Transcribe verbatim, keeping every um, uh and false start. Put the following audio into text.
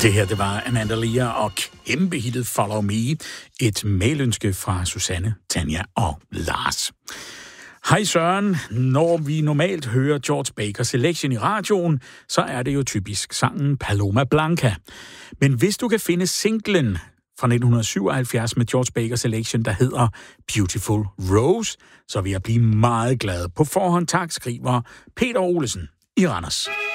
Det her, det var Amanda Lear og kæmpe hittet Follow Me. Et mailønske fra Susanne, Tanja og Lars. Hej Søren. Når vi normalt hører George Baker Selection i radioen, så er det jo typisk sangen Paloma Blanca. Men hvis du kan finde singlen fra nitten syvoghalvfjerds med George Baker Selection, der hedder Beautiful Rose, så vil jeg blive meget glad. På forhånd tak, skriver Peter Olesen i Randers.